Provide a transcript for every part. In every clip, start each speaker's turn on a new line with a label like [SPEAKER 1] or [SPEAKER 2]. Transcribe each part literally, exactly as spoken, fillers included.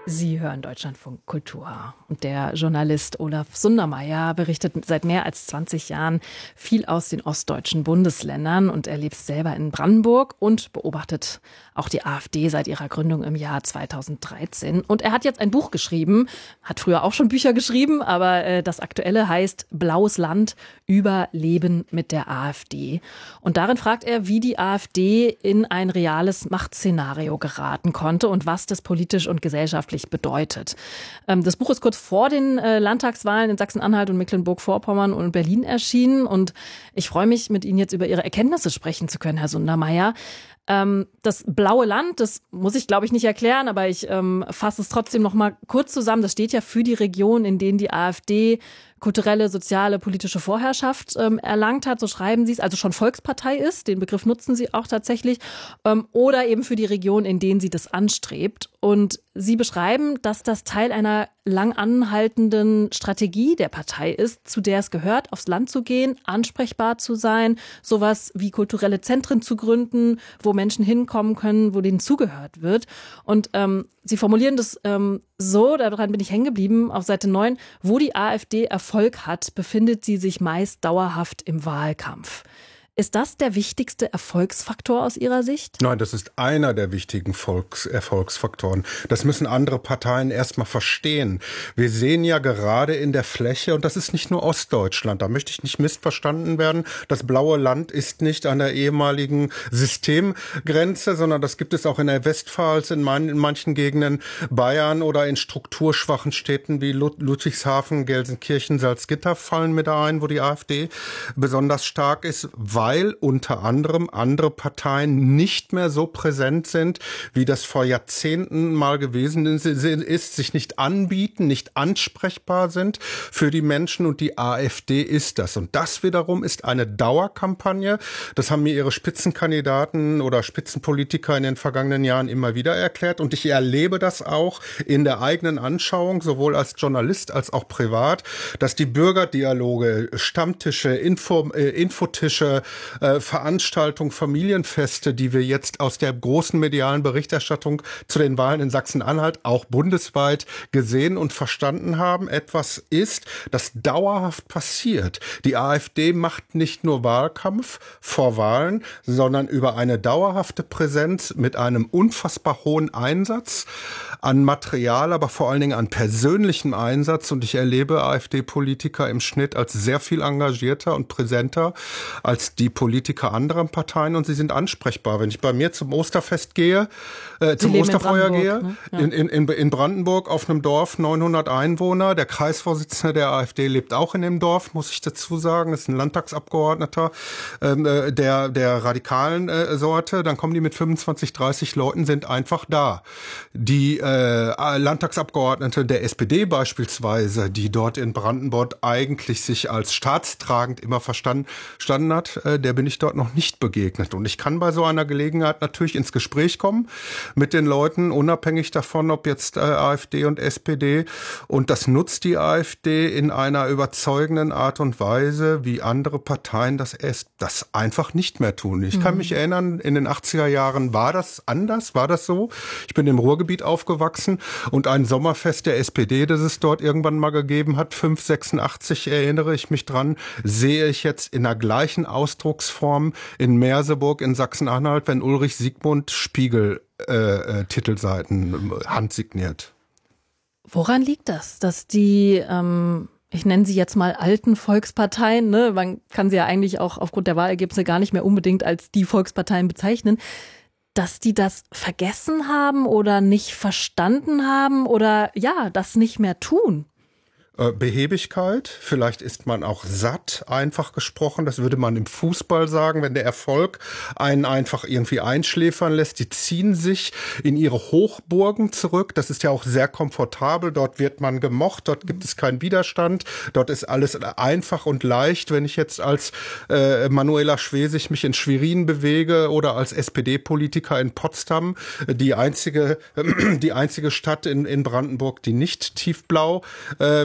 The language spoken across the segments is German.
[SPEAKER 1] Sie hören Deutschlandfunk Kultur. Und der Journalist Olaf Sundermeier berichtet seit mehr als zwanzig Jahren viel aus den ostdeutschen Bundesländern und er lebt selber in Brandenburg und beobachtet auch die AfD seit ihrer Gründung im Jahr zweitausenddreizehn. Und er hat jetzt ein Buch geschrieben, hat früher auch schon Bücher geschrieben, aber äh, das aktuelle heißt Blaues Land über Leben mit der AfD. Und darin fragt er, wie die AfD in ein reales Machtszenario geraten konnte und was das politisch und gesellschaftlich bedeutet. Das Buch ist kurz vor den Landtagswahlen in Sachsen-Anhalt und Mecklenburg-Vorpommern und Berlin erschienen und ich freue mich, mit Ihnen jetzt über Ihre Erkenntnisse sprechen zu können, Herr Sundermeier. Das blaue Land, das muss ich, glaube ich, nicht erklären, aber ich ähm, fasse es trotzdem noch mal kurz zusammen. Das steht ja für die Region, in denen die AfD kulturelle, soziale, politische Vorherrschaft ähm, erlangt hat, so schreiben Sie es, also schon Volkspartei ist, den Begriff nutzen Sie auch tatsächlich, ähm, oder eben für die Region, in denen sie das anstrebt. Und Sie beschreiben, dass das Teil einer lang anhaltenden Strategie der Partei ist, zu der es gehört, aufs Land zu gehen, ansprechbar zu sein, sowas wie kulturelle Zentren zu gründen, wo Menschen hinkommen können, wo denen zugehört wird. Und ähm, Sie formulieren das ähm, so, daran bin ich hängen geblieben, auf Seite neun, wo die AfD Erfolg hat, befindet sie sich meist dauerhaft im Wahlkampf. Ist das der wichtigste Erfolgsfaktor aus Ihrer Sicht?
[SPEAKER 2] Nein, das ist einer der wichtigen Volks- Erfolgsfaktoren. Das müssen andere Parteien erstmal verstehen. Wir sehen ja gerade in der Fläche, und das ist nicht nur Ostdeutschland, da möchte ich nicht missverstanden werden, das blaue Land ist nicht an der ehemaligen Systemgrenze, sondern das gibt es auch in der Westpfalz, in, mein, in manchen Gegenden Bayern oder in strukturschwachen Städten wie Ludwigshafen, Gelsenkirchen, Salzgitter fallen mit ein, wo die AfD besonders stark ist, weil weil unter anderem andere Parteien nicht mehr so präsent sind, wie das vor Jahrzehnten mal gewesen ist, sich nicht anbieten, nicht ansprechbar sind für die Menschen und die AfD ist das. Und das wiederum ist eine Dauerkampagne. Das haben mir ihre Spitzenkandidaten oder Spitzenpolitiker in den vergangenen Jahren immer wieder erklärt und ich erlebe das auch in der eigenen Anschauung, sowohl als Journalist als auch privat, dass die Bürgerdialoge, Stammtische, Info, äh, Infotische, Äh, Veranstaltungen, Familienfeste, die wir jetzt aus der großen medialen Berichterstattung zu den Wahlen in Sachsen-Anhalt auch bundesweit gesehen und verstanden haben, etwas ist, das dauerhaft passiert. Die AfD macht nicht nur Wahlkampf vor Wahlen, sondern über eine dauerhafte Präsenz mit einem unfassbar hohen Einsatz an Material, aber vor allen Dingen an persönlichem Einsatz. Und ich erlebe AfD-Politiker im Schnitt als sehr viel engagierter und präsenter als die Politiker anderer Parteien und sie sind ansprechbar. Wenn ich bei mir zum Osterfest gehe, äh, zum Osterfeuer gehe, ne? Ja. in, in, in Brandenburg auf einem Dorf, neunhundert Einwohner, der Kreisvorsitzende der AfD lebt auch in dem Dorf, muss ich dazu sagen, ist ein Landtagsabgeordneter ähm, äh, der, der radikalen äh, Sorte, dann kommen die mit fünfundzwanzig, dreißig Leuten, sind einfach da. Die äh, Landtagsabgeordnete der S P D beispielsweise, die dort in Brandenburg eigentlich sich als staatstragend immer verstanden, verstanden hat, der bin ich dort noch nicht begegnet. Und ich kann bei so einer Gelegenheit natürlich ins Gespräch kommen mit den Leuten, unabhängig davon, ob jetzt äh, AfD und S P D. Und das nutzt die AfD in einer überzeugenden Art und Weise, wie andere Parteien das erst das einfach nicht mehr tun. Ich mhm. kann mich erinnern, in den achtziger Jahren war das anders, war das so. Ich bin im Ruhrgebiet aufgewachsen und ein Sommerfest der S P D, das es dort irgendwann mal gegeben hat, fünf sechsundachtzig erinnere ich mich dran, sehe ich jetzt in der gleichen Ausdrucksform in Merseburg in Sachsen-Anhalt, wenn Ulrich Siegmund Spiegel äh, äh, Titelseiten handsigniert.
[SPEAKER 1] Woran liegt das, dass die, ähm, ich nenne sie jetzt mal alten Volksparteien, ne? Man kann sie ja eigentlich auch aufgrund der Wahlergebnisse gar nicht mehr unbedingt als die Volksparteien bezeichnen, dass die das vergessen haben oder nicht verstanden haben oder ja, das nicht mehr tun?
[SPEAKER 2] Behebigkeit, vielleicht ist man auch satt, einfach gesprochen, das würde man im Fußball sagen, wenn der Erfolg einen einfach irgendwie einschläfern lässt, die ziehen sich in ihre Hochburgen zurück, das ist ja auch sehr komfortabel, dort wird man gemocht, dort gibt es keinen Widerstand, dort ist alles einfach und leicht, wenn ich jetzt als äh, Manuela Schwesig mich in Schwerin bewege oder als S P D-Politiker in Potsdam, die einzige, äh, die einzige Stadt in, in Brandenburg, die nicht tiefblau äh,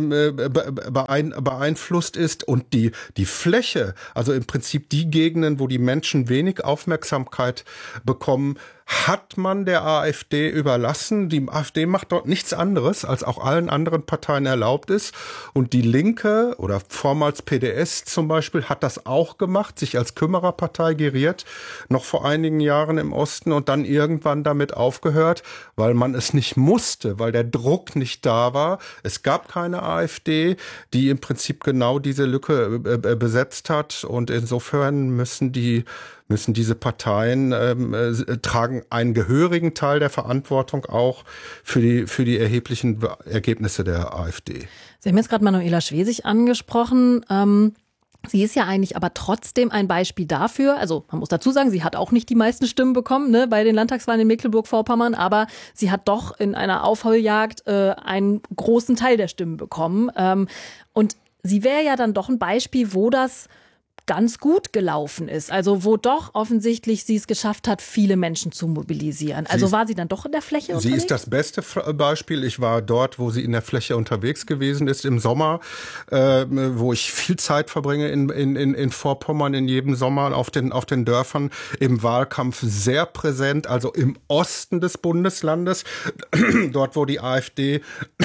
[SPEAKER 2] beeinflusst ist und die, die Fläche, also im Prinzip die Gegenden, wo die Menschen wenig Aufmerksamkeit bekommen, hat man der AfD überlassen. Die AfD macht dort nichts anderes, als auch allen anderen Parteien erlaubt ist. Und die Linke oder vormals P D S zum Beispiel hat das auch gemacht, sich als Kümmererpartei geriert, noch vor einigen Jahren im Osten und dann irgendwann damit aufgehört, weil man es nicht musste, weil der Druck nicht da war. Es gab keine AfD, die im Prinzip genau diese Lücke äh, besetzt hat. Und insofern müssen die müssen diese Parteien ähm, äh, tragen einen gehörigen Teil der Verantwortung auch für die für die erheblichen Ergebnisse der AfD.
[SPEAKER 1] Sie haben jetzt gerade Manuela Schwesig angesprochen. Ähm Sie ist ja eigentlich aber trotzdem ein Beispiel dafür, also man muss dazu sagen, sie hat auch nicht die meisten Stimmen bekommen, ne, bei den Landtagswahlen in Mecklenburg-Vorpommern, aber sie hat doch in einer Aufholjagd äh, einen großen Teil der Stimmen bekommen. Ähm, und sie wäre ja dann doch ein Beispiel, wo das ganz gut gelaufen ist. Also wo doch offensichtlich sie es geschafft hat, viele Menschen zu mobilisieren. Also war sie dann doch in der Fläche unterwegs?
[SPEAKER 2] Sie ist das beste Beispiel. Ich war dort, wo sie in der Fläche unterwegs gewesen ist, im Sommer, äh, wo ich viel Zeit verbringe in, in, in Vorpommern in jedem Sommer auf den, auf den Dörfern, im Wahlkampf sehr präsent, also im Osten des Bundeslandes, dort, wo die AfD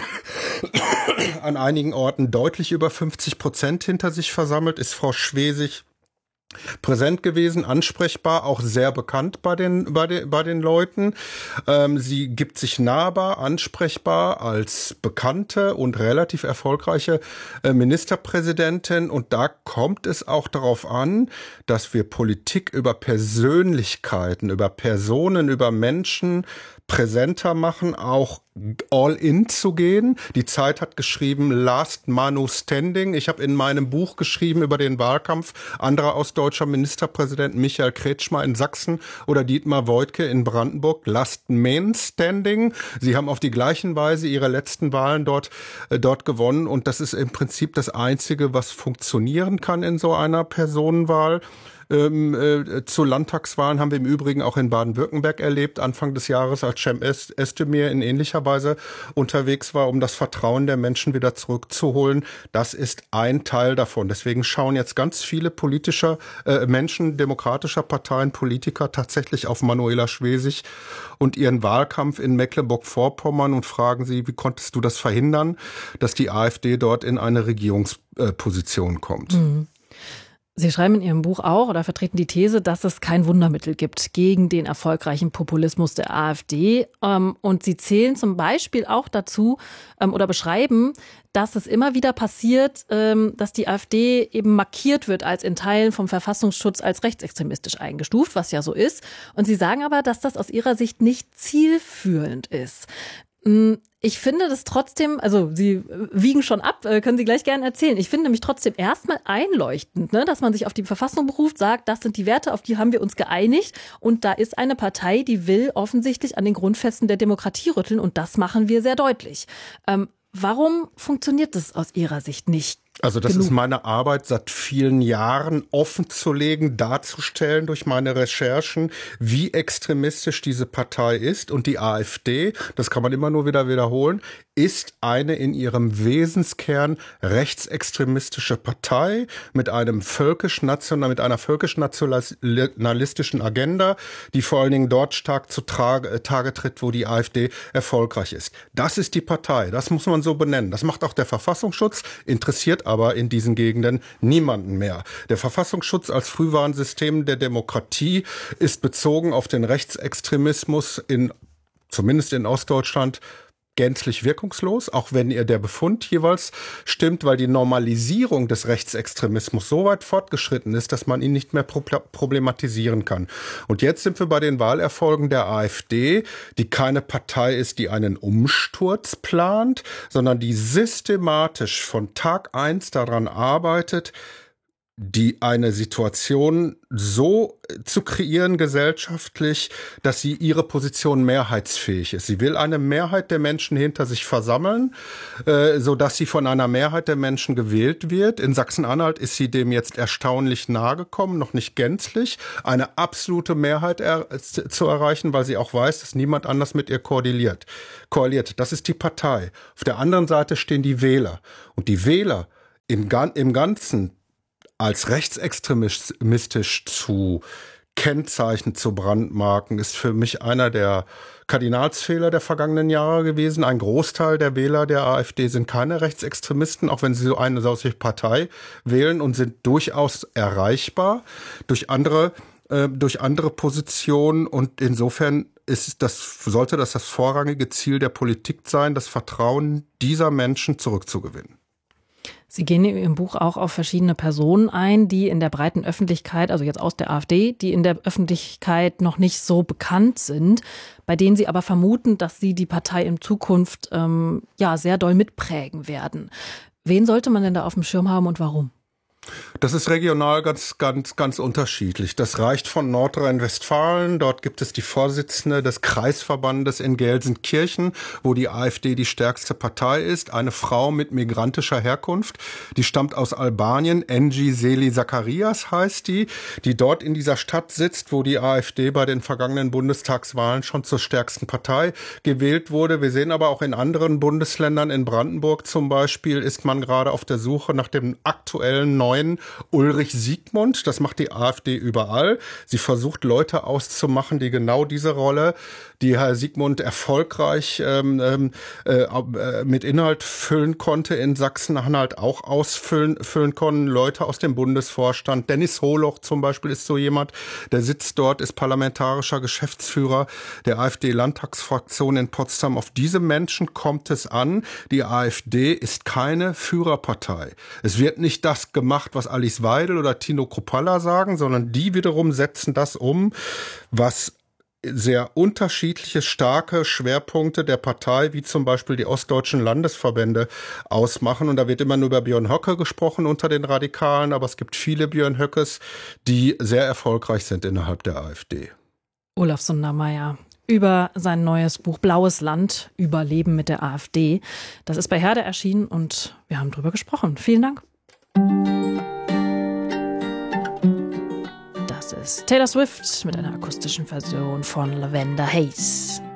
[SPEAKER 2] an einigen Orten deutlich über fünfzig Prozent hinter sich versammelt, ist Frau Schwesig präsent gewesen, ansprechbar, auch sehr bekannt bei den bei den bei den Leuten. Ähm, sie gibt sich nahbar, ansprechbar als bekannte und relativ erfolgreiche äh, Ministerpräsidentin. Und da kommt es auch darauf an, dass wir Politik über Persönlichkeiten, über Personen, über Menschen präsenter machen, auch all in zu gehen. Die Zeit hat geschrieben, Last Man Standing. Ich habe in meinem Buch geschrieben über den Wahlkampf anderer ostdeutscher Ministerpräsidenten, Michael Kretschmer in Sachsen oder Dietmar Woidke in Brandenburg, Last Man Standing. Sie haben auf die gleichen Weise ihre letzten Wahlen dort, äh, dort gewonnen. Und das ist im Prinzip das Einzige, was funktionieren kann in so einer Personenwahl. Ähm, äh, zu Landtagswahlen haben wir im Übrigen auch in Baden-Württemberg erlebt, Anfang des Jahres, als Cem Özdemir in ähnlicher Weise unterwegs war, um das Vertrauen der Menschen wieder zurückzuholen. Das ist ein Teil davon. Deswegen schauen jetzt ganz viele politischer äh, Menschen, demokratischer Parteien, Politiker tatsächlich auf Manuela Schwesig und ihren Wahlkampf in Mecklenburg-Vorpommern und fragen sie, wie konntest du das verhindern, dass die AfD dort in eine Regierungsposition kommt? Mhm.
[SPEAKER 1] Sie schreiben in Ihrem Buch auch oder vertreten die These, dass es kein Wundermittel gibt gegen den erfolgreichen Populismus der AfD. Und Sie zählen zum Beispiel auch dazu oder beschreiben, dass es immer wieder passiert, dass die AfD eben markiert wird als in Teilen vom Verfassungsschutz als rechtsextremistisch eingestuft, was ja so ist. Und Sie sagen aber, dass das aus Ihrer Sicht nicht zielführend ist. Ich finde das trotzdem, also Sie wiegen schon ab, können Sie gleich gerne erzählen. Ich finde nämlich trotzdem erstmal einleuchtend, ne, dass man sich auf die Verfassung beruft, sagt, das sind die Werte, auf die haben wir uns geeinigt. Und da ist eine Partei, die will offensichtlich an den Grundfesten der Demokratie rütteln. Und das machen wir sehr deutlich. Ähm, warum funktioniert das aus Ihrer Sicht nicht?
[SPEAKER 2] Also das
[SPEAKER 1] genug.
[SPEAKER 2] ist meine Arbeit seit vielen Jahren, offenzulegen, darzustellen durch meine Recherchen, wie extremistisch diese Partei ist. Und die AfD, das kann man immer nur wieder wiederholen, ist eine in ihrem Wesenskern rechtsextremistische Partei mit einem völkisch-national, mit einer völkisch-nationalistischen Agenda, die vor allen Dingen dort stark zu Tage, Tage tritt, wo die AfD erfolgreich ist. Das ist die Partei, das muss man so benennen. Das macht auch der Verfassungsschutz, interessiert aber in diesen Gegenden niemanden mehr. Der Verfassungsschutz als Frühwarnsystem der Demokratie ist bezogen auf den Rechtsextremismus in, zumindest in Ostdeutschland, gänzlich wirkungslos, auch wenn ihr der Befund jeweils stimmt, weil die Normalisierung des Rechtsextremismus so weit fortgeschritten ist, dass man ihn nicht mehr problematisieren kann. Und jetzt sind wir bei den Wahlerfolgen der AfD, die keine Partei ist, die einen Umsturz plant, sondern die systematisch von Tag eins daran arbeitet, die eine Situation so zu kreieren gesellschaftlich, dass sie ihre Position mehrheitsfähig ist. Sie will eine Mehrheit der Menschen hinter sich versammeln, äh, so dass sie von einer Mehrheit der Menschen gewählt wird. In Sachsen-Anhalt ist sie dem jetzt erstaunlich nahe gekommen, noch nicht gänzlich, eine absolute Mehrheit er- zu erreichen, weil sie auch weiß, dass niemand anders mit ihr koaliert. koaliert. Das ist die Partei. Auf der anderen Seite stehen die Wähler. Und die Wähler im, Gan- im Ganzen als rechtsextremistisch zu Kennzeichen zu brandmarken, ist für mich einer der Kardinalsfehler der vergangenen Jahre gewesen. Ein Großteil der Wähler der AfD sind keine Rechtsextremisten, auch wenn sie so eine solche Partei wählen, und sind durchaus erreichbar durch andere, äh, durch andere Positionen. Und insofern ist das, sollte das das vorrangige Ziel der Politik sein, das Vertrauen dieser Menschen zurückzugewinnen.
[SPEAKER 1] Sie gehen in Ihrem Buch auch auf verschiedene Personen ein, die in der breiten Öffentlichkeit, also jetzt aus der AfD, die in der Öffentlichkeit noch nicht so bekannt sind, bei denen Sie aber vermuten, dass sie die Partei in Zukunft ähm, ja sehr doll mitprägen werden. Wen sollte man denn da auf dem Schirm haben und warum?
[SPEAKER 2] Das ist regional ganz, ganz, ganz unterschiedlich. Das reicht von Nordrhein-Westfalen. Dort gibt es die Vorsitzende des Kreisverbandes in Gelsenkirchen, wo die AfD die stärkste Partei ist. Eine Frau mit migrantischer Herkunft. Die stammt aus Albanien. Engi Seli Zacharias heißt die, die dort in dieser Stadt sitzt, wo die AfD bei den vergangenen Bundestagswahlen schon zur stärksten Partei gewählt wurde. Wir sehen aber auch in anderen Bundesländern, in Brandenburg zum Beispiel, ist man gerade auf der Suche nach dem aktuellen neuen Ulrich Siegmund. Das macht die AfD überall. Sie versucht, Leute auszumachen, die genau diese Rolle, die Herr Siegmund erfolgreich ähm, äh, mit Inhalt füllen konnte, in Sachsen-Anhalt auch ausfüllen füllen konnten. Leute aus dem Bundesvorstand. Dennis Holoch zum Beispiel ist so jemand, der sitzt dort, ist parlamentarischer Geschäftsführer der AfD-Landtagsfraktion in Potsdam. Auf diese Menschen kommt es an. Die AfD ist keine Führerpartei. Es wird nicht das gemacht, was Alice Weidel oder Tino Kruppalla sagen, sondern die wiederum setzen das um, was sehr unterschiedliche, starke Schwerpunkte der Partei, wie zum Beispiel die ostdeutschen Landesverbände, ausmachen. Und da wird immer nur über Björn Höcke gesprochen unter den Radikalen, aber es gibt viele Björn Höckes, die sehr erfolgreich sind innerhalb der AfD.
[SPEAKER 1] Olaf Sundermeier über sein neues Buch Blaues Land, Überleben mit der AfD. Das ist bei Herde erschienen und wir haben drüber gesprochen. Vielen Dank. Das ist Taylor Swift mit einer akustischen Version von Lavender Haze.